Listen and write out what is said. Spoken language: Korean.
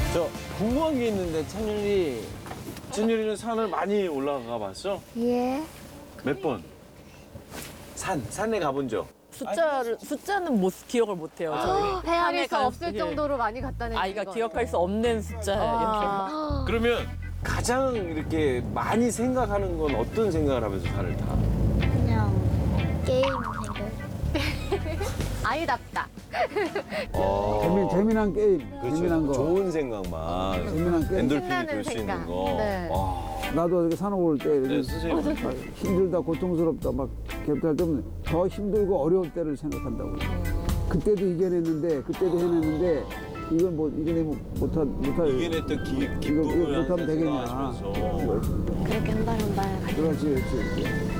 저 궁금한 게 있는데 찬율이는 산을 많이 올라가 봤어? 예. 몇 번? 산에 가본 적? 숫자는 기억을 못해요. 저희. 헤아릴 수 산에 없을 간- 정도로 많이 갔다는 아이가 얘기거든요. 기억할 수 없는 숫자예요. 아. 그러면 가장 이렇게 많이 생각하는 건 어떤 생각을 하면서 산을 타? 그냥 게임 생각. 아이답다. 재미난 게임, 그렇죠. 재미난 거. 좋은 생각만. 재미난 게임. 엔돌핀이 신나는 돌 수 있는 생각. 거. 네. 와. 나도 이렇게 산에 올 때 네, 선생님. 힘들다, 고통스럽다, 막 괴롭다 때문에 더 힘들고 어려울 때를 생각한다고. 그때도 이겨냈는데, 그때도 해냈는데, 이건 뭐 이겨내면 못할. 이겨냈던 이거 기쁨을 못하면 되겠냐. 생각하시면서. 그렇게 한 발 한 발. 그렇지.